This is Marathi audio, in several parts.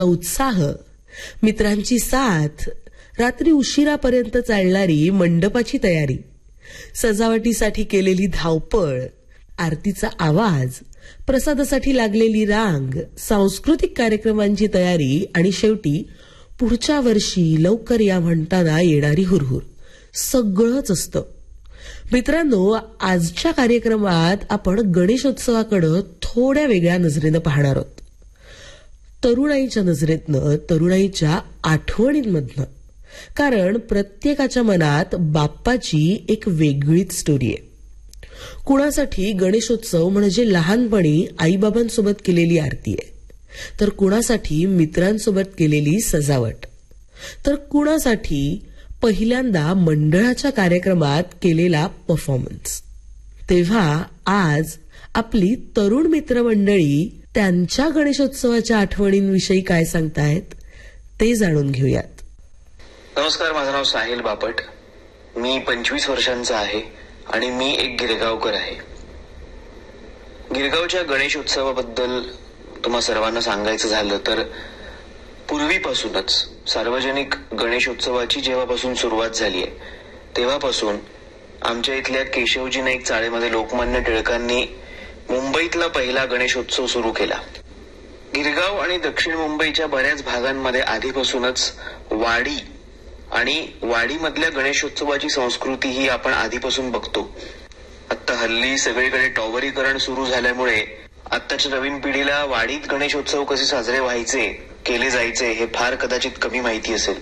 उत्साह, मित्रांची साथ, रात्री उशिरापर्यंत चालणारी मंडपाची तयारी, सजावटीसाठी केलेली धावपळ, आरतीचा आवाज, प्रसादासाठी लागलेली रांग, सांस्कृतिक कार्यक्रमांची तयारी आणि शेवटी पुढच्या वर्षी लवकर या म्हणताना येणारी हुरहुर, सगळंच असतं. मित्रांनो, आजच्या कार्यक्रमात आपण गणेशोत्सवाकडे थोड्या वेगळ्या नजरेनं पाहणार आहोत. तरुणाईच्या नजरेतनं, तरुणाईच्या आठवणींमधनं. कारण प्रत्येकाच्या मनात बाप्पाची एक वेगळीच स्टोरी आहे. कुणासाठी गणेशोत्सव म्हणजे लहानपणी आईबाबांसोबत केलेली आरती आहे, तर कुणासाठी मित्रांसोबत केलेली सजावट, तर कुणासाठी पहिल्यांदा मंडळाच्या कार्यक्रमात केलेला परफॉर्मन्स. तेव्हा आज आपली तरुण मित्रमंडळी त्यांच्या गणेशोत्सवाच्या आठवणींविषयी काय सांगतायत ते जाणून घेऊयात. नमस्कार, माझं नाव साहिल बापट. मी 25 वर्षांचा आहे आणि मी एक गिरगावकर आहे. गिरगावच्या गणेशोत्सवाबद्दल तुम्हा सर्वांना सांगायचं झालं तर पूर्वीपासूनच सार्वजनिक गणेशोत्सवाची जेव्हापासून सुरुवात झाली आहे तेव्हापासून आमच्या इथल्या केशवजी नाईक चाळेमध्ये लोकमान्य टिळकांनी मुंबईतला पहिला गणेशोत्सव सुरू केला. गिरगाव आणि दक्षिण मुंबईच्या बऱ्याच भागांमध्ये आधीपासूनच वाडी आणि वाडीमधल्या गणेशोत्सवाची संस्कृती ही आपण आधीपासून बघतो. आता हल्ली सगळीकडे टॉवरीकरण सुरू झाल्यामुळे आत्ताच्या नवीन पिढीला वाडीत गणेशोत्सव कसे साजरे व्हायचे, केले जायचे हे फार कदाचित कमी माहिती असेल.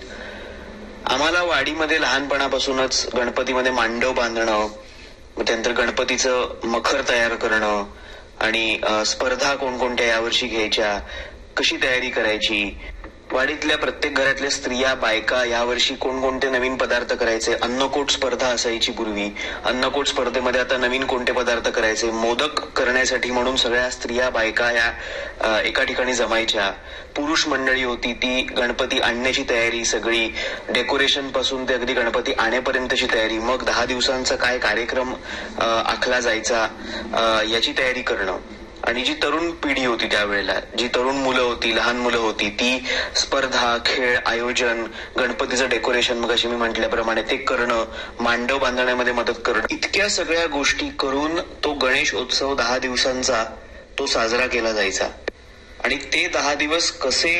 आम्हाला वाडीमध्ये लहानपणापासूनच गणपतीमध्ये मांडव बांधणं, त्यानंतर गणपतीचं मखर तयार करणं आणि स्पर्धा कोणकोणत्या यावर्षी घ्यायच्या, कशी तयारी करायची, वाडीतल्या प्रत्येक घरातल्या स्त्रिया बायका यावर्षी कोणकोणते नवीन पदार्थ करायचे, अन्नकोट स्पर्धा असायची पूर्वी. अन्नकोट स्पर्धेमध्ये आता नवीन कोणते पदार्थ करायचे, मोदक करण्यासाठी म्हणून सगळ्या स्त्रिया बायका या एका ठिकाणी जमायच्या. पुरुष मंडळी होती ती गणपती आणण्याची तयारी, सगळी डेकोरेशन पासून ते अगदी गणपती आणेपर्यंतची तयारी, मग 10 दिवसांचा काय कार्यक्रम आखला जायचा याची तयारी करणं. आणि जी तरुण पिढी होती त्यावेळेला, जी तरुण मुलं होती, लहान मुलं होती, ती स्पर्धा, खेळ, आयोजन, गणपतीचं डेकोरेशन मग अशी मी म्हटल्याप्रमाणे ते करणं, मांडव बांधण्यामध्ये मदत करणं, इतक्या सगळ्या गोष्टी करून तो गणेश उत्सव 10 दिवसांचा तो साजरा केला जायचा. आणि ते 10 दिवस कसे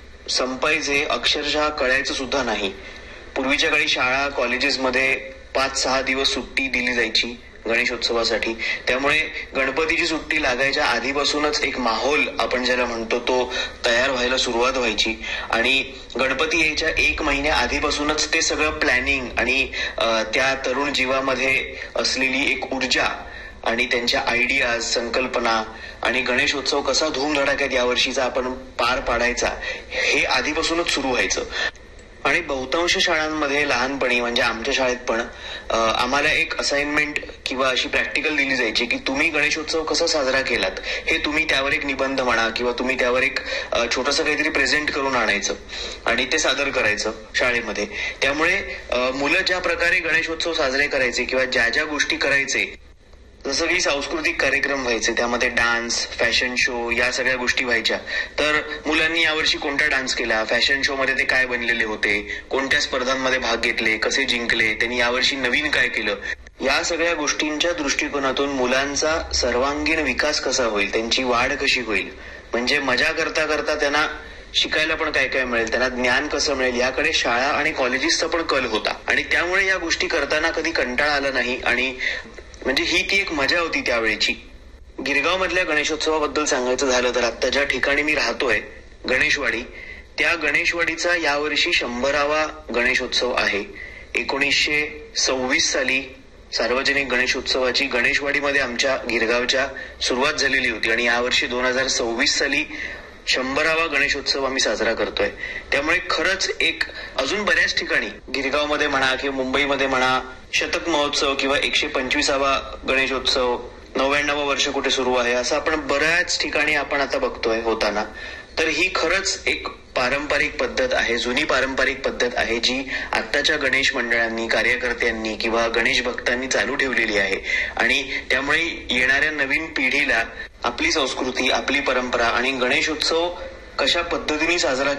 संपायचे अक्षरशः कळायचं सुद्धा नाही. पूर्वीच्या काळी शाळा कॉलेजेसमध्ये 5-6 दिवस सुट्टी दिली जायची गणेशोत्सवासाठी. त्यामुळे गणपतीची सुट्टी लागायच्या आधीपासूनच एक माहोल आपण ज्याला म्हणतो तो तयार व्हायला सुरुवात व्हायची. आणि गणपती यायच्या 1 महिन्या आधीपासूनच ते सगळं प्लॅनिंग आणि त्या तरुण जीवामध्ये असलेली एक ऊर्जा आणि त्यांच्या आयडियाज, संकल्पना आणि गणेशोत्सव कसा धूमधडाक्यात यावर्षीचा आपण पार पाडायचा हे आधीपासूनच सुरू व्हायचं. आणि बहुतांश शाळांमध्ये लहानपणी म्हणजे आमच्या शाळेत पण आम्हाला एक असाइनमेंट किंवा अशी प्रॅक्टिकल दिली जायची की तुम्ही गणेशोत्सव कसा साजरा केलात हे तुम्ही त्यावर एक निबंध म्हणा किंवा तुम्ही त्यावर एक छोटंसं काहीतरी प्रेझेंट करून आणायचं आणि ते सादर करायचं शाळेमध्ये. त्यामुळे मुलं ज्या प्रकारे गणेशोत्सव साजरे करायचे किंवा ज्या ज्या गोष्टी करायचे, जसं की सांस्कृतिक कार्यक्रम व्हायचे त्यामध्ये डान्स, फॅशन शो या सगळ्या गोष्टी व्हायच्या. तर मुलांनी यावर्षी कोणता डान्स केला, फॅशन शो मध्ये ते काय बनलेले होते, कोणत्या स्पर्धांमध्ये भाग घेतले, कसे जिंकले, त्यांनी यावर्षी नवीन काय केलं, या सगळ्या गोष्टींच्या दृष्टिकोनातून मुलांचा सर्वांगीण विकास कसा होईल, त्यांची वाढ कशी होईल, म्हणजे मजा करता करता त्यांना शिकायला पण काय काय मिळेल, त्यांना ज्ञान कसं मिळेल, याकडे शाळा आणि कॉलेजेसचा पण कल होता. आणि त्यामुळे या गोष्टी करताना कधी कंटाळा आला नाही. आणि म्हणजे ही ती एक मजा होती त्यावेळेची. गिरगाव मधल्या गणेशोत्सवाबद्दल सांगायचं झालं तर आता ज्या ठिकाणी मी राहतोय गणेशवाडी, त्या गणेशवाडीचा यावर्षी 100वा गणेशोत्सव आहे. 1926 साली सार्वजनिक गणेशोत्सवाची गणेशवाडीमध्ये आमच्या गिरगावच्या सुरुवात झालेली होती आणि यावर्षी 2026 साली 100वा गणेशोत्सव आम्ही साजरा करतोय. त्यामुळे खरंच एक अजून बऱ्याच ठिकाणी गिरगावमध्ये म्हणा किंवा मुंबईमध्ये म्हणा शतक महोत्सव किंवा 125वा गणेशोत्सव, 99वं वर्ष कुठे सुरू आहे असं आपण बऱ्याच ठिकाणी आपण आता बघतोय होताना. तर ही खरंच एक पारंपरिक पद्धत आहे, जुनी पारंपरिक पद्धत आहे जी आत्ताच्या गणेश मंडळांनी, कार्यकर्त्यांनी किंवा गणेश भक्तांनी चालू ठेवलेली आहे. आणि त्यामुळे येणाऱ्या नवीन पिढीला आपली संस्कृती, आपली परंपरा आणि गणेशोत्सव कशा पद्धतीने साजरा